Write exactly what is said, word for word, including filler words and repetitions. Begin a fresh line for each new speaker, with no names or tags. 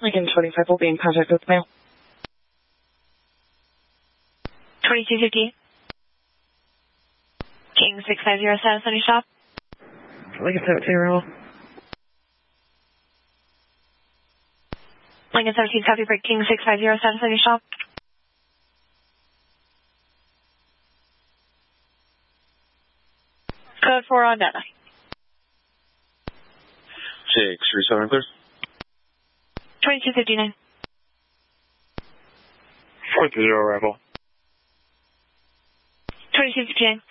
Lincoln twenty-five will be in contact with mail.
twenty-two fifty. King six five zero status on your stop.
Lincoln seventeen arrival.
Lincoln seventeen copy break King six five zero status on your stop. Code four on data.
six three seven clear.
twenty-two fifty-nine.
four three zero arrival.
twenty-two fifty-nine.